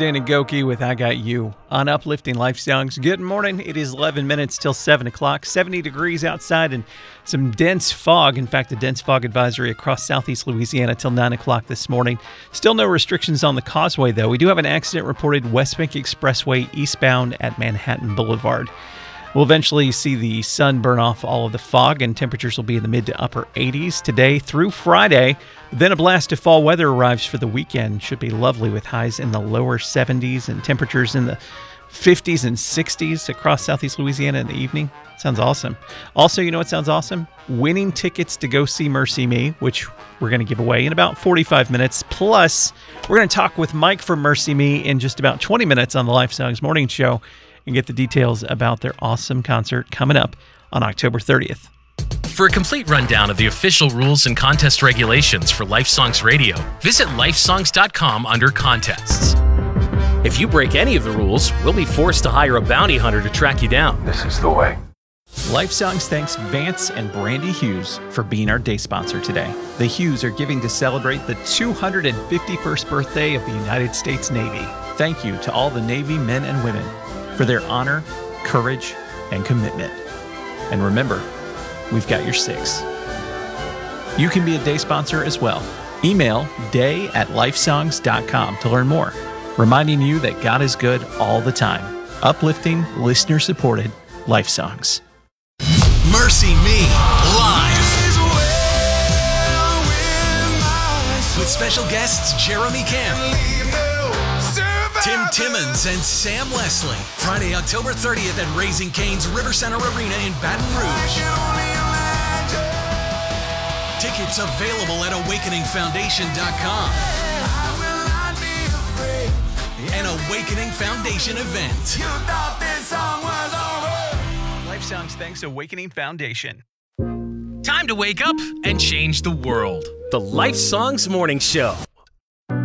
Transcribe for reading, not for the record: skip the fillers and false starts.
Danny Goki with I Got You on Uplifting Life Songs. Good morning. It is 11 minutes till 7 o'clock, 70 degrees outside and some dense fog. In fact, a dense fog advisory across southeast Louisiana till 9 o'clock this morning. Still no restrictions on the causeway, though. We do have an accident reported West Bank Expressway eastbound at Manhattan Boulevard. We'll eventually see the sun burn off all of the fog, and temperatures will be in the mid to upper 80s today through Friday. Then a blast of fall weather arrives for the weekend. Should be lovely with highs in the lower 70s and temperatures in the 50s and 60s across southeast Louisiana in the evening. Sounds awesome. Also, you know what sounds awesome? Winning tickets to go see Mercy Me, which we're going to give away in about 45 minutes. Plus, we're going to talk with Mike from Mercy Me in just about 20 minutes on the Life Songs Morning Show and get the details about their awesome concert coming up on October 30th. For a complete rundown of the official rules and contest regulations for Life Songs Radio, visit lifesongs.com under contests. If you break any of the rules, we'll be forced to hire a bounty hunter to track you down. This is the way. Life Songs thanks Vance and Brandy Hughes for being our day sponsor today. The Hughes are giving to celebrate the 251st birthday of the United States Navy. Thank you to all the Navy men and women for their honor, courage, and commitment. And remember, we've got your six. You can be a day sponsor as well. Email day@lifesongs.com to learn more. Reminding you that God is good all the time. Uplifting, listener-supported Life Songs. Mercy Me, live. With special guests Jeremy Camp, Tim Timmons, and Sam Leslie. Friday, October 30th at Raising Cane's River Center Arena in Baton Rouge. Tickets available at awakeningfoundation.com. An Awakening Foundation event. Life Songs thanks Awakening Foundation. Time to wake up and change the world. The Life Songs Morning Show.